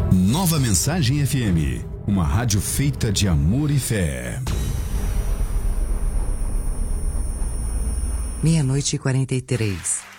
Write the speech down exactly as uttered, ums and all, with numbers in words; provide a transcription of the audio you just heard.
Nova Mensagem F M, uma rádio feita de amor e fé. Meia-noite e quarenta e três.